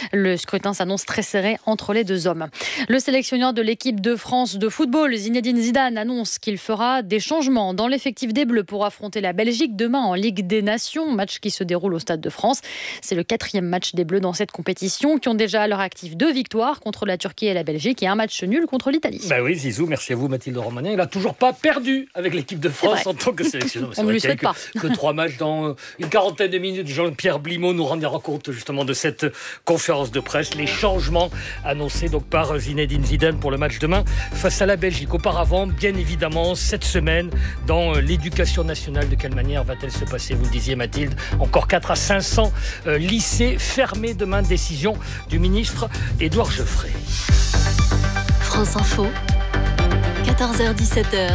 Le scrutin s'annonce très serré entre les deux hommes. Le sélectionneur de l'équipe de France de football, Zinedine Zidane, annonce qu'il fera des changements dans l'effectif des Bleus pour affronter la Belgique demain en Ligue des Nations, match qui se déroule au Stade de France. C'est le 4e match des Bleus dans cette compétition, qui ont déjà à leur actif 2 victoires contre la Turquie et la Belgique et un match nul contre l'Italie. Oui, Zizou, merci à vous Mathilde Romanin. Il n'a toujours pas perdu avec l'équipe de France en tant que sélectionneur. On ne lui souhaite pas. Que 3 matchs dans une quarantaine de minutes. Jean-Pierre Blimaud nous rendra compte justement de cette conférence de presse, les changements annoncés donc par Zinedine Zidane pour le match demain face à la Belgique. Auparavant, bien évidemment, cette semaine, dans l'éducation nationale, de quelle manière va-t-elle se passer? Vous le disiez Mathilde, encore 4 à 500 lycées fermés demain, décision du ministre Édouard Geoffrey. France Info, 14h-17h.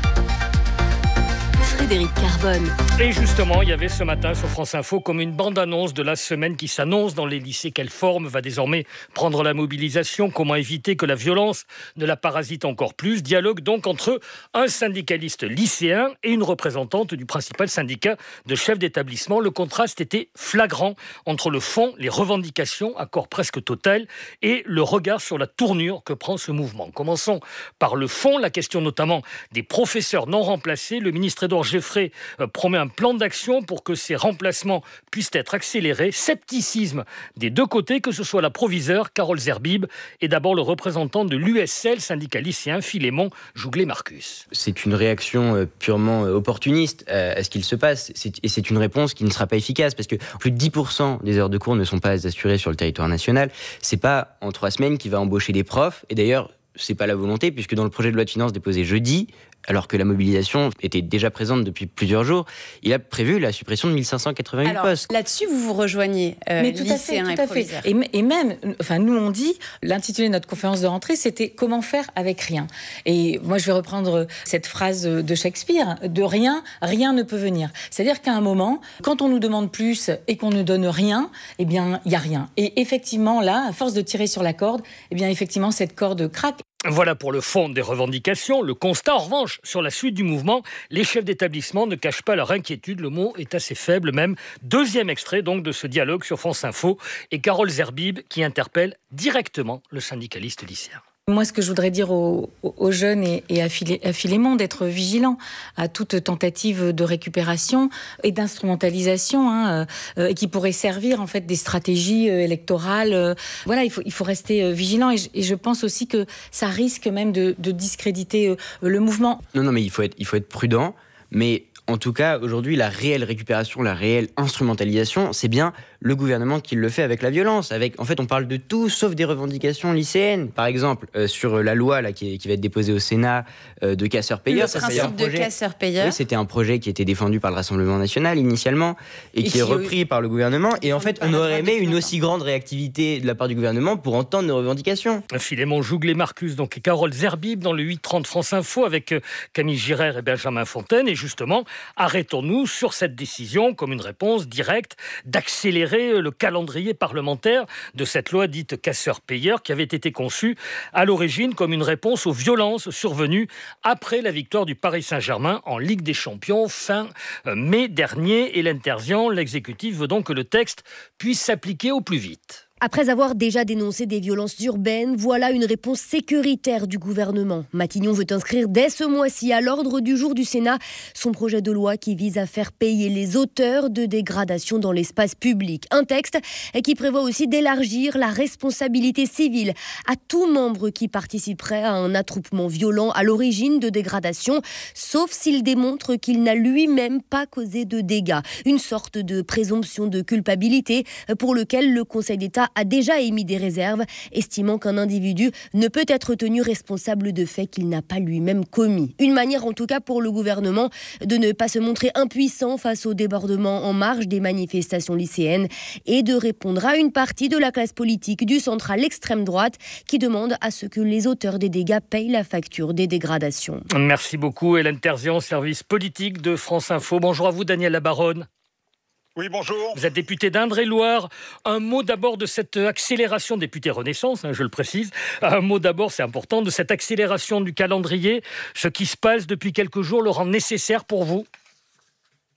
Frédéric Carbone. Et justement, il y avait ce matin sur France Info comme une bande-annonce de la semaine qui s'annonce dans les lycées. Quelle forme va désormais prendre la mobilisation? Comment éviter que la violence ne la parasite encore plus? Dialogue donc entre un syndicaliste lycéen et une représentante du principal syndicat de chefs d'établissement. Le contraste était flagrant entre le fond, les revendications, accord presque total, et le regard sur la tournure que prend ce mouvement. Commençons par le fond, la question notamment des professeurs non remplacés. Le ministre Édouard Geoffrey promet un plan d'action pour que ces remplacements puissent être accélérés. Scepticisme des deux côtés, que ce soit la proviseure Carole Zerbib et d'abord le représentant de l'USL, syndicat lycéen Philémon Jouglet-Marcus. C'est une réaction purement opportuniste à ce qu'il se passe et c'est une réponse qui ne sera pas efficace parce que plus de 10% des heures de cours ne sont pas assurées sur le territoire national. C'est pas en 3 semaines qu'il va embaucher des profs et d'ailleurs c'est pas la volonté puisque dans le projet de loi de finances déposé jeudi, alors que la mobilisation était déjà présente depuis plusieurs jours, il a prévu la suppression de 1588 postes. Là-dessus, vous vous rejoignez, mais tout lycéens à fait. Et même, nous on dit, l'intitulé de notre conférence de rentrée, c'était « Comment faire avec rien ?» Et moi, je vais reprendre cette phrase de Shakespeare, « De rien, rien ne peut venir ». C'est-à-dire qu'à un moment, quand on nous demande plus et qu'on ne donne rien, eh bien, il n'y a rien. Et effectivement, là, à force de tirer sur la corde, eh bien, effectivement, cette corde craque. Voilà pour le fond des revendications. Le constat, en revanche, sur la suite du mouvement, les chefs d'établissement ne cachent pas leur inquiétude. Le mot est assez faible même. 2e extrait donc de ce dialogue sur France Info et Carole Zerbib qui interpelle directement le syndicaliste lycéen. Moi, ce que je voudrais dire aux jeunes et à Philémon, d'être vigilants à toute tentative de récupération et d'instrumentalisation qui pourrait servir en fait des stratégies électorales. Voilà, il faut rester vigilant et je pense aussi que ça risque même de discréditer le mouvement. Non, mais il faut être prudent, mais en tout cas, aujourd'hui, la réelle récupération, la réelle instrumentalisation, c'est bien le gouvernement qui le fait avec la violence. En fait, on parle de tout, sauf des revendications lycéennes. Par exemple, sur la loi là, qui va être déposée au Sénat de casseurs-payeurs. Le principe de casseurs-payeurs. Oui, c'était un projet qui était défendu par le Rassemblement national initialement et qui est repris par le gouvernement. Et en fait, on aurait aimé une aussi grande réactivité de la part du gouvernement pour entendre nos revendications. Philémon Jouglet-Marcus, donc et Carole Zerbib dans le 8h30 France Info avec Camille Girard et Benjamin Fontaine. Et justement, arrêtons-nous sur cette décision comme une réponse directe d'accélérer le calendrier parlementaire de cette loi dite casseurs-payeurs qui avait été conçue à l'origine comme une réponse aux violences survenues après la victoire du Paris Saint-Germain en Ligue des Champions fin mai dernier. Et l'exécutif veut donc que le texte puisse s'appliquer au plus vite. Après avoir déjà dénoncé des violences urbaines, voilà une réponse sécuritaire du gouvernement. Matignon veut inscrire dès ce mois-ci à l'ordre du jour du Sénat son projet de loi qui vise à faire payer les auteurs de dégradations dans l'espace public. Un texte qui prévoit aussi d'élargir la responsabilité civile à tout membre qui participerait à un attroupement violent à l'origine de dégradations, sauf s'il démontre qu'il n'a lui-même pas causé de dégâts. Une sorte de présomption de culpabilité pour lequel le Conseil d'État a déjà émis des réserves, estimant qu'un individu ne peut être tenu responsable de faits qu'il n'a pas lui-même commis. Une manière en tout cas pour le gouvernement de ne pas se montrer impuissant face au débordement en marge des manifestations lycéennes et de répondre à une partie de la classe politique du centre à l'extrême droite qui demande à ce que les auteurs des dégâts payent la facture des dégradations. Merci beaucoup Hélène Terzian, service politique de France Info. Bonjour à vous Daniel Labaronne. Oui, bonjour. Vous êtes député d'Indre-et-Loire. Un mot d'abord de cette accélération, député Renaissance, je le précise. Un mot d'abord, c'est important, de cette accélération du calendrier. Ce qui se passe depuis quelques jours le rend nécessaire pour vous?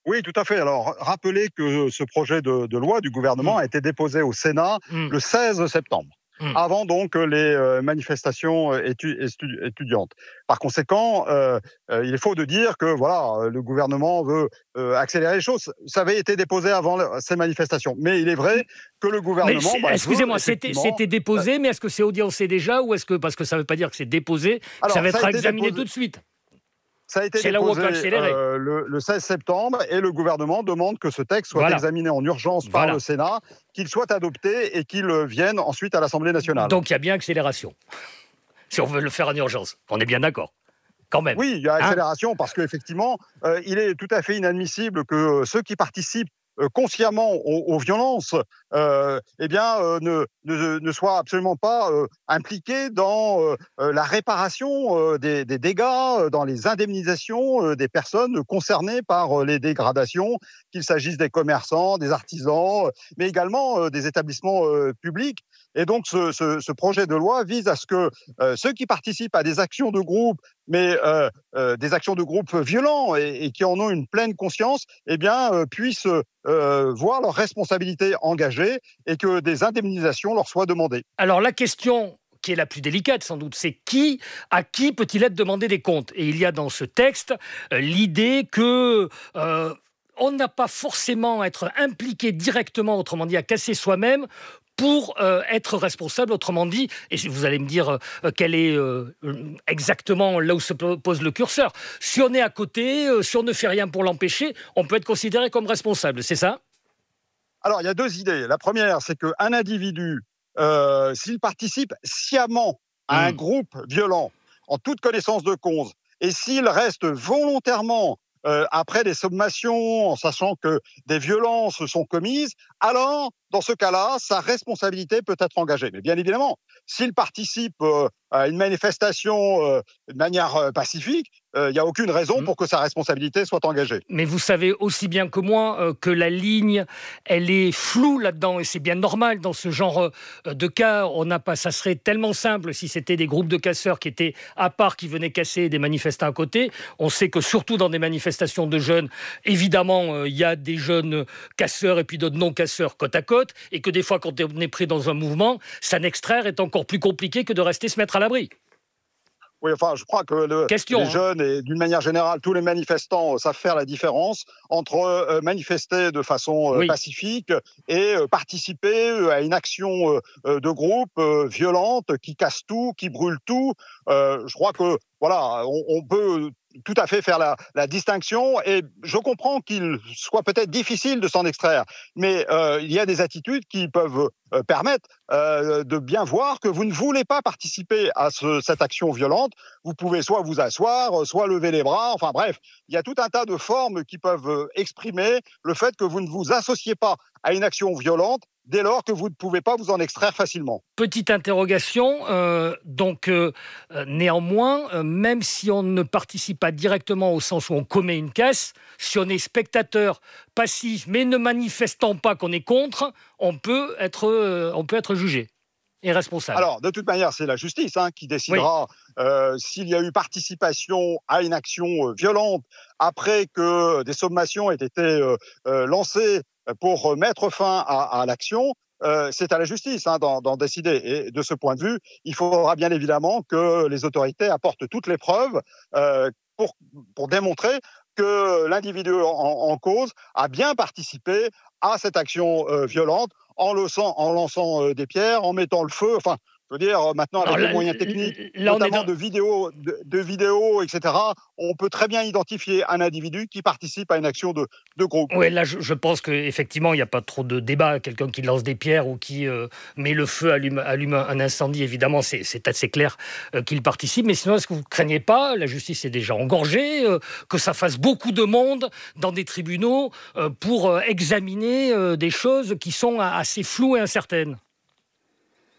Oui, tout à fait. Alors, rappelez que ce projet de loi du gouvernement a été déposé au Sénat le 16 septembre. Avant donc les manifestations étudiantes. Par conséquent, il est faux de dire que voilà, le gouvernement veut accélérer les choses. Ça avait été déposé avant ces manifestations. Mais il est vrai que le gouvernement... excusez-moi, c'était déposé, mais est-ce que c'est audiencé déjà ou est-ce que, parce que ça ne veut pas dire que c'est déposé, que ça va être examiné tout de suite? Ça a été déposé le 16 septembre et le gouvernement demande que ce texte soit examiné en urgence par le Sénat, qu'il soit adopté et qu'il vienne ensuite à l'Assemblée nationale. Donc il y a bien accélération, si on veut le faire en urgence. On est bien d'accord, quand même. Oui, il y a accélération parce qu'effectivement, il est tout à fait inadmissible que ceux qui participent consciemment aux violences, ne soient absolument pas impliqués dans la réparation des dégâts, dans les indemnisations des personnes concernées par les dégradations, qu'il s'agisse des commerçants, des artisans, mais également des établissements publics. Et donc, ce projet de loi vise à ce que ceux qui participent à des actions de groupe, mais des actions de groupe violents et qui en ont une pleine conscience, puissent voir leurs responsabilités engagées et que des indemnisations leur soient demandées. Alors la question qui est la plus délicate sans doute, c'est à qui peut-il être demandé des comptes? Et il y a dans ce texte l'idée que on n'a pas forcément à être impliqué directement, autrement dit à casser soi-même, pour être responsable, autrement dit, et vous allez me dire quel est exactement là où se pose le curseur. Si on est à côté, si on ne fait rien pour l'empêcher, on peut être considéré comme responsable, c'est ça? Alors, il y a deux idées. La première, c'est qu'un individu, s'il participe sciemment à un groupe violent, en toute connaissance de cause, et s'il reste volontairement après des sommations, en sachant que des violences sont commises, alors, dans ce cas-là, sa responsabilité peut être engagée. Mais bien évidemment, s'il participe à une manifestation de manière pacifique, il n'y a aucune raison pour que sa responsabilité soit engagée. Mais vous savez aussi bien que moi que la ligne, elle est floue là-dedans, et c'est bien normal dans ce genre de cas. Ça serait tellement simple si c'était des groupes de casseurs qui étaient à part, qui venaient casser des manifestants à côté. On sait que surtout dans des manifestations de jeunes, évidemment, il y a des jeunes casseurs et puis d'autres non-casseurs côte à côte, et que des fois, quand on est pris dans un mouvement, s'en extraire est encore plus compliqué que de rester se mettre à l'abri. Oui, enfin, je crois que les jeunes et d'une manière générale, tous les manifestants savent faire la différence entre manifester de façon pacifique et participer à une action de groupe violente qui casse tout, qui brûle tout. Je crois que voilà, on peut tout à fait faire la distinction, et je comprends qu'il soit peut-être difficile de s'en extraire, mais il y a des attitudes qui peuvent permettre de bien voir que vous ne voulez pas participer à cette action violente. Vous pouvez soit vous asseoir, soit lever les bras, enfin bref, il y a tout un tas de formes qui peuvent exprimer le fait que vous ne vous associez pas à une action violente dès lors que vous ne pouvez pas vous en extraire facilement. Petite interrogation, néanmoins, même si on ne participe pas directement au sens où on commet une casse, si on est spectateur passif mais ne manifestant pas qu'on est contre, on peut être jugé et responsable. Alors, de toute manière, c'est la justice qui décidera s'il y a eu participation à une action violente après que des sommations aient été lancées pour mettre fin à l'action. C'est à la justice d'en décider. Et de ce point de vue, il faudra bien évidemment que les autorités apportent toutes les preuves pour démontrer que l'individu en cause a bien participé à cette action violente en lançant des pierres, en mettant le feu, enfin... Je veux dire, maintenant, avec les moyens techniques, notamment de vidéos, etc., on peut très bien identifier un individu qui participe à une action de groupe. Oui, là, je pense qu'effectivement, il n'y a pas trop de débat. Quelqu'un qui lance des pierres ou qui met le feu, allume un incendie, évidemment, c'est assez clair qu'il participe. Mais sinon, est-ce que vous ne craignez pas, la justice est déjà engorgée, que ça fasse beaucoup de monde dans des tribunaux pour examiner des choses qui sont assez floues et incertaines ?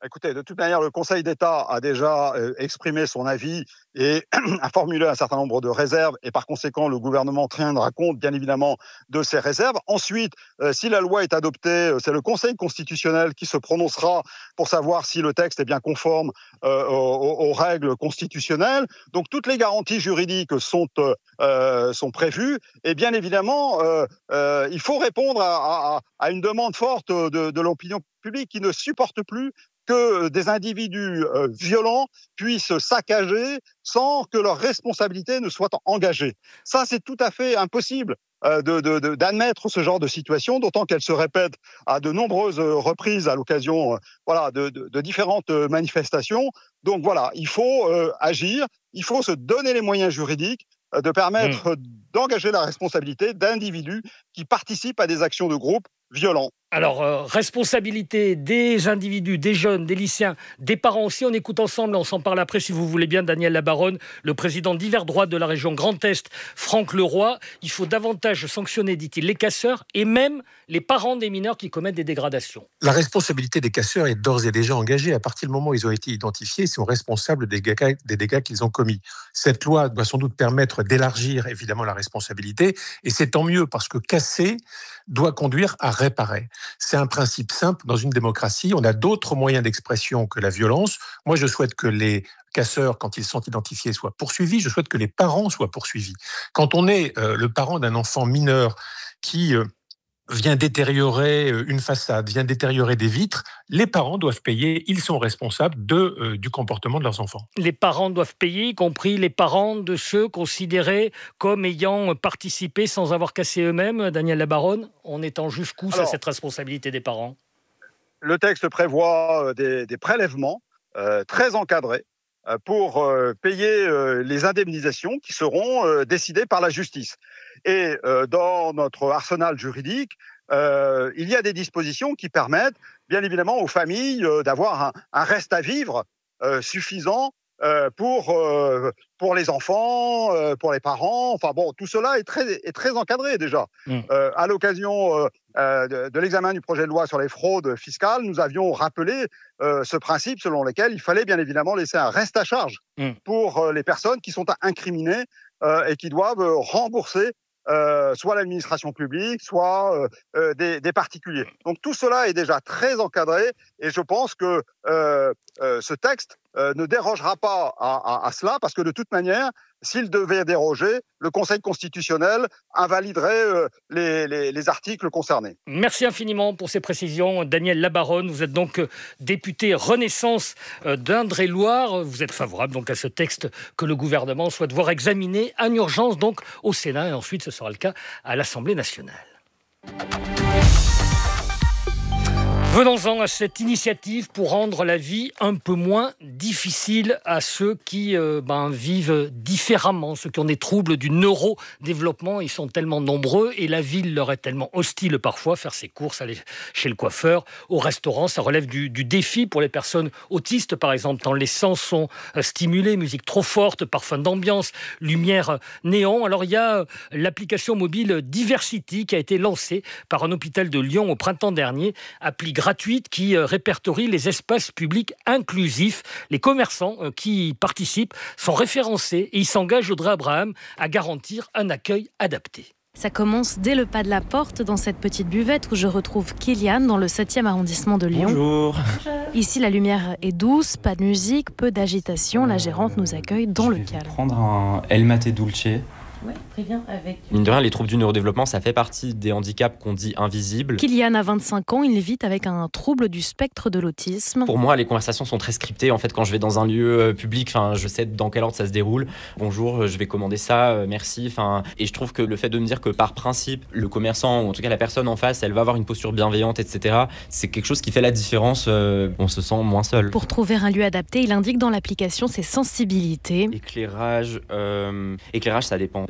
Écoutez, de toute manière, le Conseil d'État a déjà exprimé son avis et a formulé un certain nombre de réserves et par conséquent, le gouvernement tiendra compte, bien évidemment, de ces réserves. Ensuite, si la loi est adoptée, c'est le Conseil constitutionnel qui se prononcera pour savoir si le texte est bien conforme aux règles constitutionnelles. Donc, toutes les garanties juridiques sont prévues et bien évidemment, il faut répondre à une demande forte de l'opinion publique qui ne supporte plus que des individus violents puissent saccager sans que leur responsabilité ne soit engagée. Ça, c'est tout à fait impossible d'admettre ce genre de situation, d'autant qu'elle se répète à de nombreuses reprises à l'occasion de différentes manifestations. Donc voilà, il faut agir, il faut se donner les moyens juridiques de permettre d'engager la responsabilité d'individus qui participent à des actions de groupe violents. Alors, responsabilité des individus, des jeunes, des lycéens, des parents aussi. On écoute ensemble, on s'en parle après si vous voulez bien, Daniel Labaronne, le président d'Hiver Droite de la région Grand Est, Franck Leroy. Il faut davantage sanctionner, dit-il, les casseurs et même les parents des mineurs qui commettent des dégradations. La responsabilité des casseurs est d'ores et déjà engagée. À partir du moment où ils ont été identifiés, ils sont responsables des dégâts qu'ils ont commis. Cette loi doit sans doute permettre d'élargir évidemment la responsabilité et c'est tant mieux parce que casser doit conduire à réparer. C'est un principe simple dans une démocratie. On a d'autres moyens d'expression que la violence. Moi, je souhaite que les casseurs, quand ils sont identifiés, soient poursuivis. Je souhaite que les parents soient poursuivis. Quand on est le parent d'un enfant mineur qui vient détériorer une façade, vient détériorer des vitres, les parents doivent payer, ils sont responsables du comportement de leurs enfants. Les parents doivent payer, y compris les parents de ceux considérés comme ayant participé sans avoir cassé eux-mêmes, Daniel Labaronne. On étend jusqu'où cette responsabilité des parents ? Le texte prévoit des prélèvements très encadrés pour payer les indemnisations qui seront décidées par la justice. Et dans notre arsenal juridique, il y a des dispositions qui permettent, bien évidemment, aux familles d'avoir un reste à vivre suffisant pour les enfants, pour les parents. Enfin bon, tout cela est très encadré déjà. À l'occasion de l'examen du projet de loi sur les fraudes fiscales, nous avions rappelé ce principe selon lequel il fallait bien évidemment laisser un reste à charge pour les personnes qui sont incriminées et qui doivent rembourser soit l'administration publique, soit des particuliers. Donc tout cela est déjà très encadré et je pense que ce texte ne dérogera pas à cela parce que de toute manière, s'il devait déroger, le Conseil constitutionnel invaliderait les articles concernés. Merci infiniment pour ces précisions. Daniel Labaronne, vous êtes donc député Renaissance d'Indre-et-Loire. Vous êtes favorable donc à ce texte que le gouvernement souhaite voir examiner en urgence donc au Sénat et ensuite ce sera le cas à l'Assemblée nationale. Venons-en à cette initiative pour rendre la vie un peu moins difficile à ceux qui vivent différemment, ceux qui ont des troubles du neurodéveloppement. Ils sont tellement nombreux et la ville leur est tellement hostile parfois. Faire ses courses, aller chez le coiffeur, au restaurant, ça relève du défi pour les personnes autistes, par exemple, tant les sens sont stimulés, musique trop forte, parfum d'ambiance, lumière néon. Alors il y a l'application mobile Diversity qui a été lancée par un hôpital de Lyon au printemps dernier, appli gratuite qui répertorie les espaces publics inclusifs. Les commerçants qui y participent sont référencés et ils s'engagent, Audrey Abraham, à garantir un accueil adapté. Ça commence dès le pas de la porte dans cette petite buvette où je retrouve Kylian dans le 7e arrondissement de Lyon. Bonjour. Ici, la lumière est douce, pas de musique, peu d'agitation. La gérante nous accueille dans le calme. Je vais prendre un El Mate Dulce. Ouais, très bien. Avec... Mine de rien, les troubles du neurodéveloppement, ça fait partie des handicaps qu'on dit invisibles. Kylian a 25 ans, il vit avec un trouble du spectre de l'autisme. Pour moi, les conversations sont très scriptées. En fait, quand je vais dans un lieu public, je sais dans quel ordre ça se déroule. Bonjour, je vais commander ça, merci. Et je trouve que le fait de me dire que par principe, le commerçant, ou en tout cas la personne en face, elle va avoir une posture bienveillante, etc., c'est quelque chose qui fait la différence. On se sent moins seul. Pour trouver un lieu adapté, il indique dans l'application ses sensibilités. Éclairage, ça dépend.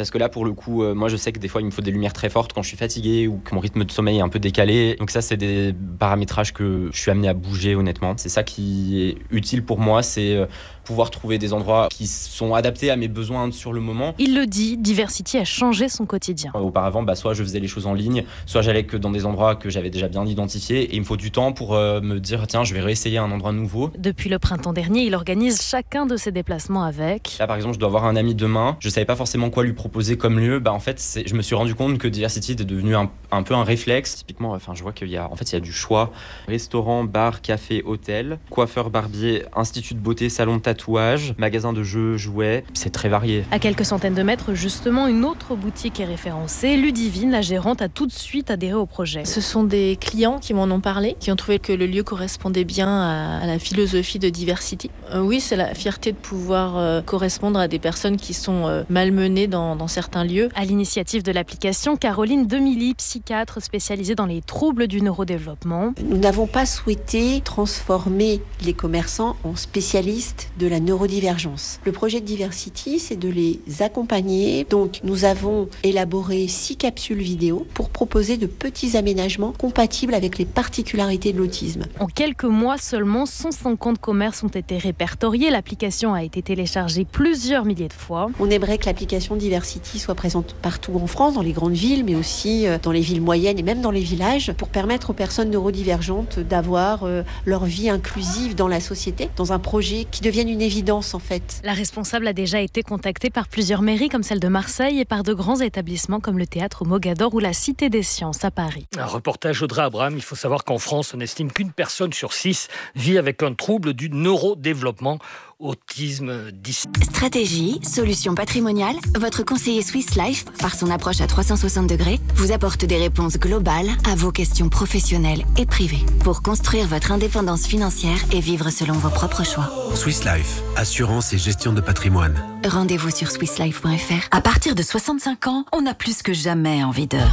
parce que là, pour le coup, moi, je sais que des fois, il me faut des lumières très fortes quand je suis fatigué ou que mon rythme de sommeil est un peu décalé. Donc ça, c'est des paramétrages que je suis amené à bouger, honnêtement. C'est ça qui est utile pour moi, c'est pouvoir trouver des endroits qui sont adaptés à mes besoins sur le moment. Il le dit, Diversity a changé son quotidien. Auparavant, soit je faisais les choses en ligne, soit j'allais que dans des endroits que j'avais déjà bien identifiés, et il me faut du temps pour me dire tiens, je vais réessayer un endroit nouveau. Depuis le printemps dernier, il organise chacun de ses déplacements avec. Là, par exemple, je dois voir un ami demain, je savais pas forcément quoi lui proposer comme lieu. En fait, je me suis rendu compte que Diversity était devenu un peu un réflexe. Typiquement, je vois qu'il y a du choix. Restaurant, bar, café, hôtel, coiffeur, barbier, institut de beauté, salon de tatouage, magasin de jeux, jouets, c'est très varié. À quelques centaines de mètres, justement, une autre boutique est référencée. Ludivine, la gérante, a tout de suite adhéré au projet. Ce sont des clients qui m'en ont parlé, qui ont trouvé que le lieu correspondait bien à la philosophie de Diversity. Oui, c'est la fierté de pouvoir correspondre à des personnes qui sont malmenées dans certains lieux. À l'initiative de l'application, Caroline Demilly, psychiatre spécialisée dans les troubles du neurodéveloppement. Nous n'avons pas souhaité transformer les commerçants en spécialistes de la neurodivergence. Le projet de Diversity, c'est de les accompagner. Donc, nous avons élaboré 6 capsules vidéo pour proposer de petits aménagements compatibles avec les particularités de l'autisme. En quelques mois seulement, 150 commerces ont été répertoriés. L'application a été téléchargée plusieurs milliers de fois. On aimerait que l'application Diversity soit présente partout en France, dans les grandes villes, mais aussi dans les villes moyennes et même dans les villages, pour permettre aux personnes neurodivergentes d'avoir leur vie inclusive dans la société, dans un projet qui devienne une évidence en fait. La responsable a déjà été contactée par plusieurs mairies comme celle de Marseille et par de grands établissements comme le théâtre Mogador ou la Cité des Sciences à Paris. Un reportage Audrey Abraham. Il faut savoir qu'en France, on estime qu'une personne sur 6 vit avec un trouble du neurodéveloppement. Autisme 10. Stratégie, solution patrimoniale, votre conseiller Swiss Life, par son approche à 360 degrés, vous apporte des réponses globales à vos questions professionnelles et privées pour construire votre indépendance financière et vivre selon vos propres choix. Swiss Life, assurance et gestion de patrimoine. Rendez-vous sur swisslife.fr. À partir de 65 ans, on a plus que jamais envie de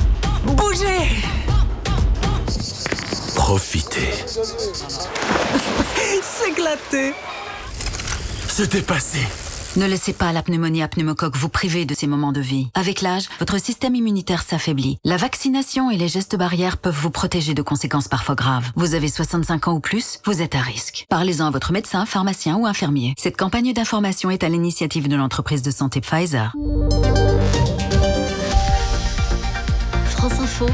bouger. Profitez. S'éclater. Se dépasser. Ne laissez pas la pneumonie à pneumocoque vous priver de ces moments de vie. Avec l'âge, votre système immunitaire s'affaiblit. La vaccination et les gestes barrières peuvent vous protéger de conséquences parfois graves. Vous avez 65 ans ou plus, vous êtes à risque. Parlez-en à votre médecin, pharmacien ou infirmier. Cette campagne d'information est à l'initiative de l'entreprise de santé Pfizer. France Info.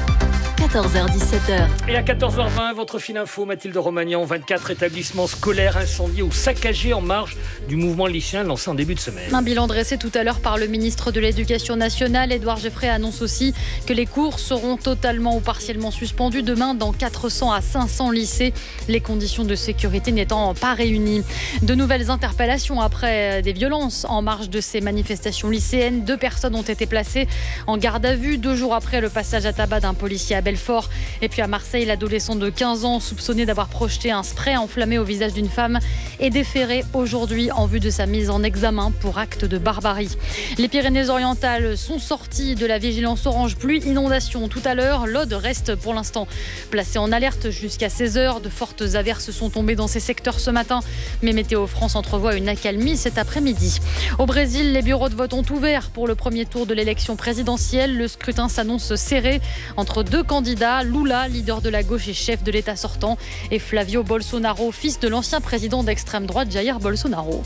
14h-17h. Et à 14h20, votre fil info, Mathilde Romagnan, 24 établissements scolaires incendiés ou saccagés en marge du mouvement lycéen lancé en début de semaine. Un bilan dressé tout à l'heure par le ministre de l'Éducation nationale. Édouard Geoffrey annonce aussi que les cours seront totalement ou partiellement suspendus demain dans 400 à 500 lycées, les conditions de sécurité n'étant pas réunies. De nouvelles interpellations après des violences en marge de ces manifestations lycéennes. 2 personnes ont été placées en garde à vue 2 jours après le passage à tabac d'un policier à Belfort. Et puis à Marseille, l'adolescent de 15 ans soupçonné d'avoir projeté un spray enflammé au visage d'une femme est déféré aujourd'hui en vue de sa mise en examen pour acte de barbarie. Les Pyrénées-Orientales sont sorties de la vigilance orange pluie inondation. Tout à l'heure, l'Aude reste pour l'instant placée en alerte jusqu'à 16h. De fortes averses sont tombées dans ces secteurs ce matin, mais Météo France entrevoit une accalmie cet après-midi. Au Brésil, les bureaux de vote ont ouvert pour le premier tour de l'élection présidentielle. Le scrutin s'annonce serré entre 2 candidats. Lula, leader de la gauche et chef de l'État sortant, et Flavio Bolsonaro, fils de l'ancien président d'extrême droite Jair Bolsonaro.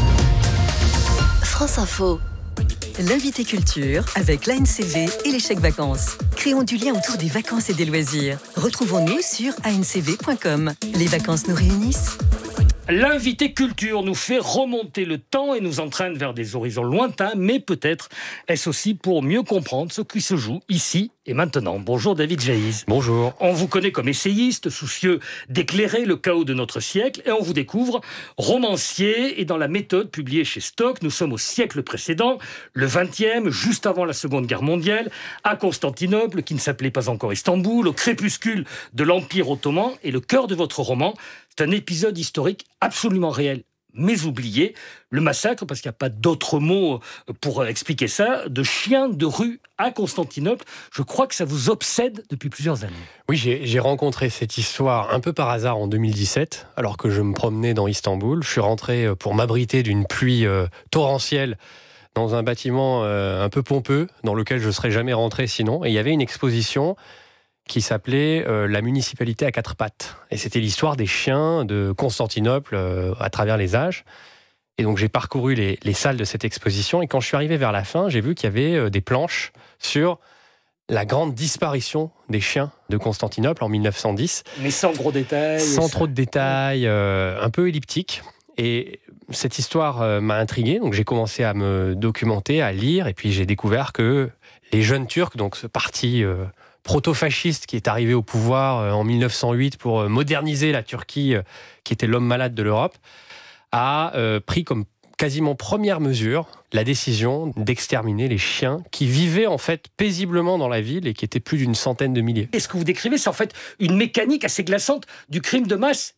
France Info. L'invité culture avec l'ANCV et les chèques vacances. Créons du lien autour des vacances et des loisirs. Retrouvons-nous sur ancv.com. Les vacances nous réunissent. L'invité culture nous fait remonter le temps et nous entraîne vers des horizons lointains, mais peut-être est-ce aussi pour mieux comprendre ce qui se joue ici et maintenant. Bonjour David Jaïs. Bonjour. On vous connaît comme essayiste, soucieux d'éclairer le chaos de notre siècle, et on vous découvre romancier, et dans la méthode publiée chez Stock, nous sommes au siècle précédent, le 20e, juste avant la Seconde Guerre mondiale, à Constantinople, qui ne s'appelait pas encore Istanbul, au crépuscule de l'Empire ottoman, et le cœur de votre roman, c'est un épisode historique absolument réel, mais oublié, le massacre, parce qu'il n'y a pas d'autre mot pour expliquer ça, de chiens de rue à Constantinople. Je crois que ça vous obsède depuis plusieurs années. Oui, j'ai rencontré cette histoire un peu par hasard en 2017, alors que je me promenais dans Istanbul. Je suis rentré pour m'abriter d'une pluie torrentielle dans un bâtiment un peu pompeux, dans lequel je ne serais jamais rentré sinon. Et il y avait une exposition qui s'appelait La municipalité à quatre pattes. Et c'était l'histoire des chiens de Constantinople à travers les âges. Et donc j'ai parcouru les salles de cette exposition. Et quand je suis arrivé vers la fin, j'ai vu qu'il y avait des planches sur la grande disparition des chiens de Constantinople en 1910. Mais sans gros détails. Sans trop de détails, un peu elliptique. Et cette histoire m'a intrigué, donc j'ai commencé à me documenter, à lire, et puis j'ai découvert que les jeunes Turcs, donc ce parti proto-fasciste qui est arrivé au pouvoir en 1908 pour moderniser la Turquie, qui était l'homme malade de l'Europe, a pris comme quasiment première mesure la décision d'exterminer les chiens qui vivaient en fait paisiblement dans la ville et qui étaient plus d'une centaine de milliers. Et ce que vous décrivez, c'est en fait une mécanique assez glaçante du crime de masse